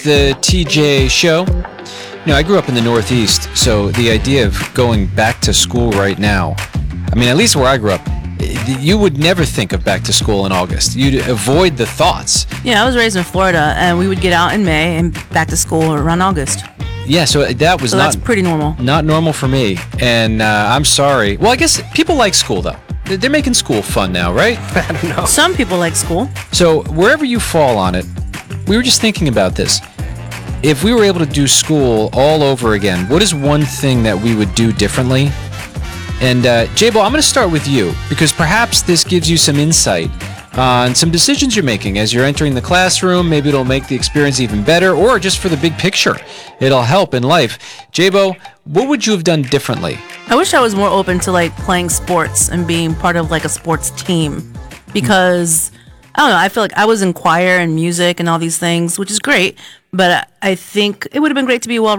The TJ Show. I grew up in the Northeast, so the idea of going back to school right now, at least where I grew up, you would never think of back to school in August. You'd avoid the thoughts. Yeah, I was raised in Florida, and we would get out in May and back to school around August. Yeah, so that's pretty normal. Not normal for me, and I'm sorry. Well, I guess people like school, though. They're making school fun now, right? I don't know. Some people like school. So wherever you fall on it, we were just thinking about this. If we were able to do school all over again, what is one thing that we would do differently? And J-Bo, I'm going to start with you, because perhaps this gives you some insight on some decisions you're making as you're entering the classroom. Maybe it'll make the experience even better, or just for the big picture, it'll help in life. J-Bo, what would you have done differently? I wish I was more open to playing sports and being part of a sports team, because I don't know, I feel like I was in choir and music and all these things, which is great, but I think it would have been great to be well